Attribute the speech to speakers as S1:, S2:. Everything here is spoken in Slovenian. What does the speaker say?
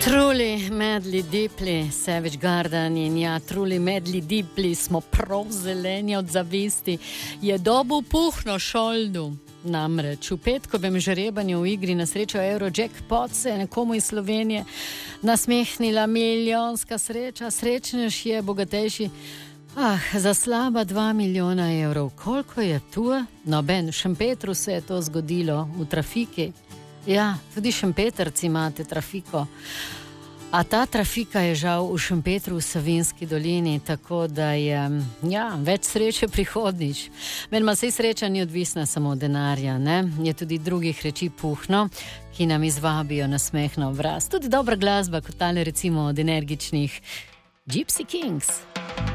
S1: Truly, medli, dipli, Savage Garden in ja, truly, medli, dipli, smo prav zeleni od zavesti. Je dobu puhno šoldu. Namreč v petkovem žrebanju v igri na srečo Eurojackpot se je nekomu iz Slovenije nasmehnila milijonska sreča. Srečnež je bogatejši za slaba 2 milijona evrov. Koliko je tu? Noben, v Šempetru se je to zgodilo v trafiki. Ja, tudi Šempetrci imate trafiko. A ta trafika je žal v Šempetru, v Savinjski dolini, tako da je, več sreče prihodnič. Menima se sreča ni odvisna samo od denarja, ne? Je tudi drugih reči puhno, ki nam izvabijo na smeh na obraz. Tudi dobra glasba, kot tale recimo od energičnih Gypsy Kings.